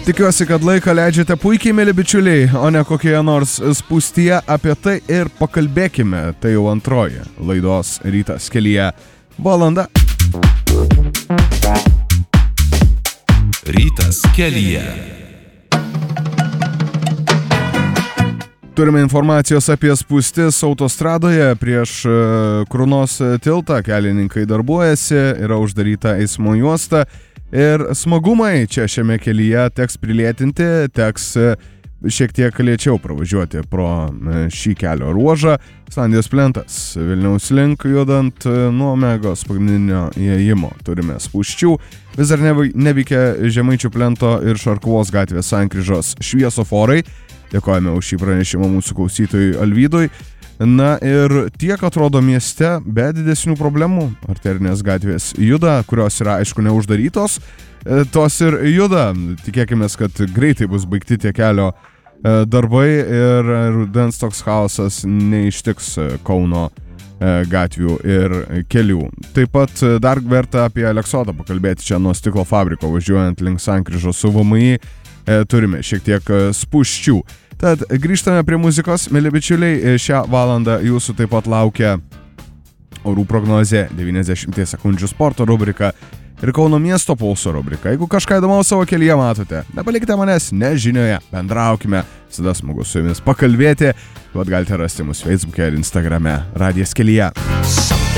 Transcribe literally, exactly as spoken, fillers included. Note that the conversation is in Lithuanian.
Tikiuosi, kad laiką leidžiate puikiai, mėly bičiuliai, o ne kokioje nors spūstyje. Apie tai ir pakalbėkime. Tai jau antroji laidos Rytas kelyje valanda. Rytas kelyje. Turime informacijos apie spūstis autostradoje prieš Krunos tiltą. Kelininkai darbuojasi, yra uždaryta eismo juosta. Ir smagumai čia šiame kelyje teks prilėtinti, teks šiek tiek lėčiau pravažiuoti pro šį kelio ruožą. Islandijos plentas Vilniaus link judant nuo Omegos pagrindinio įėjimo. Turime spūsčių, vis dar neveikia Žemaičių plento ir Šarkuvos gatvės sankryžos šviesoforai. Dėkojame už šį pranešimą mūsų klausytojui Alvydui. Na ir tiek atrodo mieste be didesnių problemų. Arterinės gatvės juda, kurios yra aišku neuždarytos, tos ir juda. Tikėkime, kad greitai bus baigti tie kelio darbai ir rudens toks chaosas neištiks Kauno gatvių ir kelių. Taip pat dar verta apie Aleksodą pakalbėti čia nuo stiklo fabriko važiuojant link sankryžos su V M I. Turime šiek tiek spūsčių. Tad grįžtame prie muzikos, mėly bičiuliai, šią valandą jūsų taip pat laukia orų prognozė, devyniasdešimt sekundžių sporto rubrika ir Kauno miesto pulso rubrika. Jeigu kažką įdomaus savo kelyje matote, nepalikite manęs nežinioje, bendraukime, visada smagu su jumis pakalbėti, bet galite rasti mus Facebook'e ir Instagram'e Radijas kelyje.